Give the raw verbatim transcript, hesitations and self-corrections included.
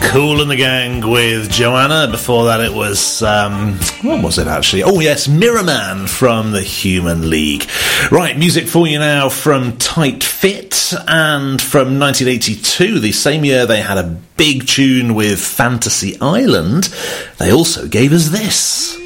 Kool and the Gang with Joanna. Before that it was, um, what was it actually? Oh yes, Mirror Man from the Human League. Right, music for you now from Tight Fit, and from nineteen eighty-two, the same year they had a big tune with Fantasy Island, they also gave us this.